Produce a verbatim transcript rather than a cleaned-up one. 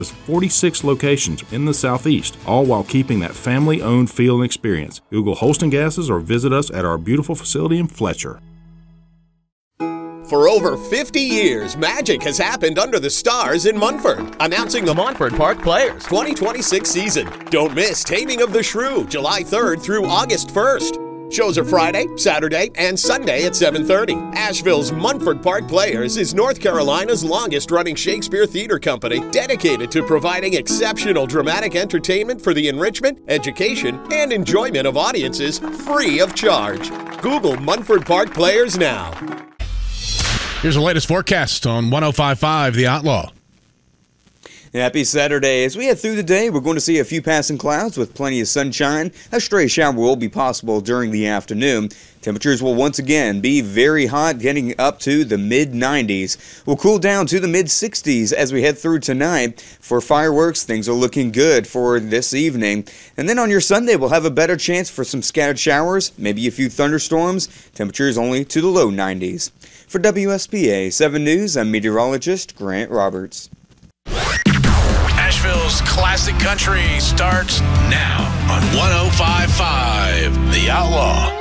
forty-six locations in the Southeast, all while keeping that family-owned feel and experience. Google Holston Gases or visit us at our beautiful facility in Fletcher. For over fifty years, magic has happened under the stars in Munford. Announcing the Montford Park Players twenty twenty-six season. Don't miss Taming of the Shrew, July third through August first. Shows are Friday, Saturday, and Sunday at seven thirty. Asheville's Montford Park Players is North Carolina's longest-running Shakespeare theater company, dedicated to providing exceptional dramatic entertainment for the enrichment, education, and enjoyment of audiences free of charge. Google Montford Park Players now. Here's the latest forecast on one oh five point five The Outlaw. Happy Saturday. As we head through the day, we're going to see a few passing clouds with plenty of sunshine. A stray shower will be possible during the afternoon. Temperatures will once again be very hot, getting up to the mid nineties. We'll cool down to the mid sixties as we head through tonight. For fireworks, things are looking good for this evening. And then on your Sunday, we'll have a better chance for some scattered showers, maybe a few thunderstorms. Temperatures only to the low nineties. For W S P A seven News, I'm meteorologist Grant Roberts. Asheville's classic country starts now on one oh five point five The Outlaw.